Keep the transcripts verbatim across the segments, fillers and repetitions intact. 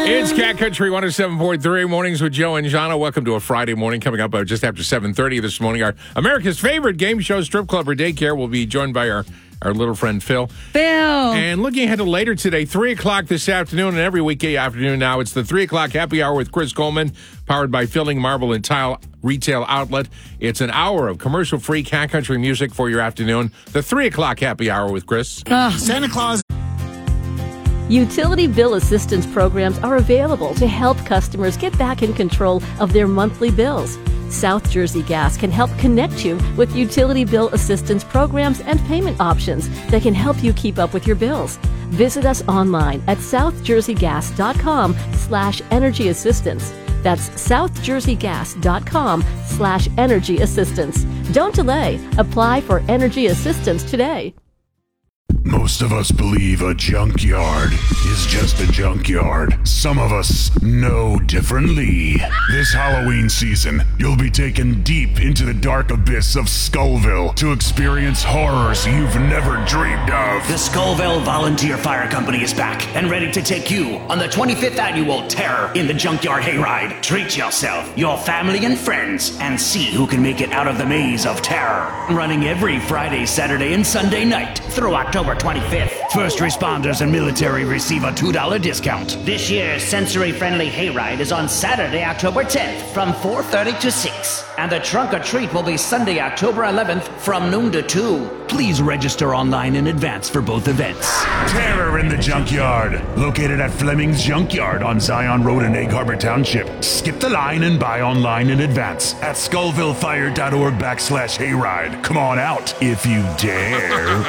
It's Cat Country one oh seven point three, Mornings with Joe and Jana. Welcome to a Friday morning. Coming up uh, just after seven thirty this morning, our America's favorite game show, Strip Club or Daycare, will be joined by our, our little friend Phil. Phil! And looking ahead to later today, three o'clock this afternoon, and every weekday afternoon now, it's the three o'clock happy hour with Chris Coleman, powered by Filling Marble and Tile Retail Outlet. It's an hour of commercial-free Cat Country music for your afternoon. The three o'clock happy hour with Chris. Oh. Santa Claus. Utility bill assistance programs are available to help customers get back in control of their monthly bills. South Jersey Gas can help connect you with utility bill assistance programs and payment options that can help you keep up with your bills. Visit us online at southjerseygas.com slash energy assistance. That's southjerseygas.com slash energy assistance. Don't delay. Apply for energy assistance today. Most of us believe a junkyard is just a junkyard. Some of us know differently. This Halloween season, you'll be taken deep into the dark abyss of Skullville to experience horrors you've never dreamed of. The Skullville Volunteer Fire Company is back and ready to take you on the twenty-fifth annual Terror in the Junkyard Hayride. Treat yourself, your family, and friends, and see who can make it out of the maze of terror. Running every Friday, Saturday, and Sunday night through October twenty-fifth. First responders and military receive a two dollar discount. This year's sensory-friendly hayride is on Saturday, October tenth from four thirty to six. And the trunk or treat will be Sunday, October eleventh from noon to two. Please register online in advance for both events. Terror in the Junkyard, located at Fleming's Junkyard on Zion Road in Egg Harbor Township. Skip the line and buy online in advance at skullvillefire.org backslash hayride. Come on out if you dare.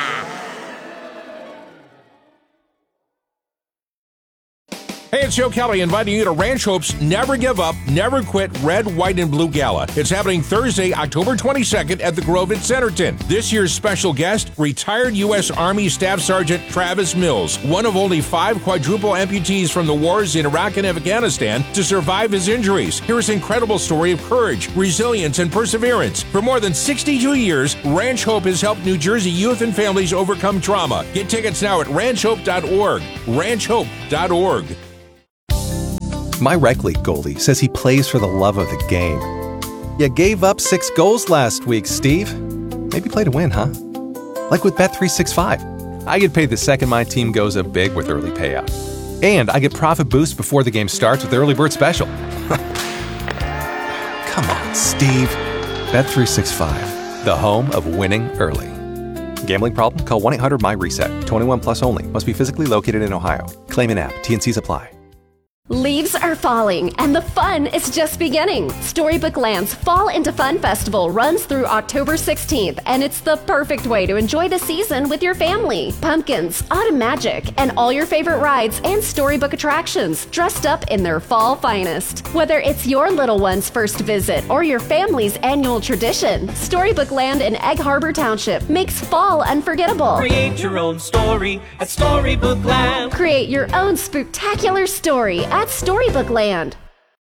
Hey, it's Joe Kelly inviting you to Ranch Hope's Never Give Up, Never Quit Red, White, and Blue Gala. It's happening Thursday, October twenty-second at the Grove at Centerton. This year's special guest, retired U S Army Staff Sergeant Travis Mills, one of only five quadruple amputees from the wars in Iraq and Afghanistan to survive his injuries. Here's his incredible story of courage, resilience, and perseverance. For more than sixty-two years, Ranch Hope has helped New Jersey youth and families overcome trauma. Get tickets now at ranch hope dot org. ranch hope dot org. My rec league goalie says he plays for the love of the game. You gave up six goals last week, Steve. Maybe play to win, huh? Like with Bet three sixty-five. I get paid the second my team goes up big with early payout. And I get profit boost before the game starts with the early bird special. Come on, Steve. Bet three sixty-five, the home of winning early. Gambling problem? Call one eight hundred my reset. twenty-one plus only. Must be physically located in Ohio. Claim in app. T and Cs apply. Leaves are falling, and the fun is just beginning. Storybook Land's Fall into Fun Festival runs through October sixteenth, and it's the perfect way to enjoy the season with your family. Pumpkins, autumn magic, and all your favorite rides and storybook attractions dressed up in their fall finest. Whether it's your little one's first visit or your family's annual tradition, Storybook Land in Egg Harbor Township makes fall unforgettable. Create your own story at Storybook Land. Create your own spooktacular story at Storybook Land.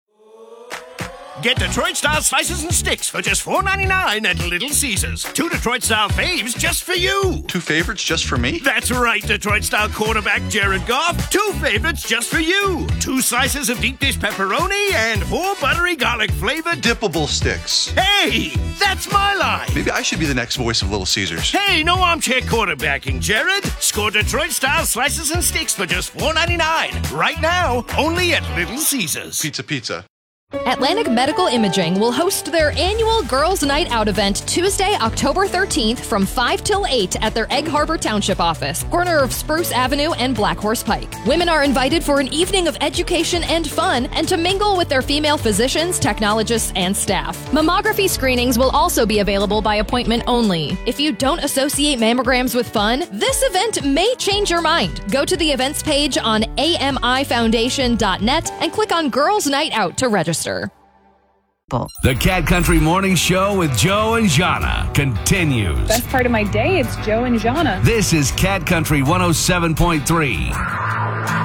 Get Detroit-style slices and sticks for just four ninety-nine at Little Caesars. Two Detroit-style faves just for you. Two favorites just for me? That's right, Detroit-style quarterback Jared Goff. Two favorites just for you. Two slices of deep dish pepperoni and four buttery garlic-flavored dippable sticks. Hey, that's my line. Maybe I should be the next voice of Little Caesars. Hey, no armchair quarterbacking, Jared. Score Detroit-style slices and sticks for just four ninety-nine. Right now, only at Little Caesars. Pizza, pizza. Atlantic Medical Imaging will host their annual Girls Night Out event Tuesday, October thirteenth from five till eight at their Egg Harbor Township office, corner of Spruce Avenue and Black Horse Pike. Women are invited for an evening of education and fun and to mingle with their female physicians, technologists, and staff. Mammography screenings will also be available by appointment only. If you don't associate mammograms with fun, this event may change your mind. Go to the events page on A M I foundation dot net and click on Girls Night Out to register. The Cat Country Morning Show with Joe and Jana continues. Best part of my day, it's Joe and Jana. This is Cat Country one oh seven point three.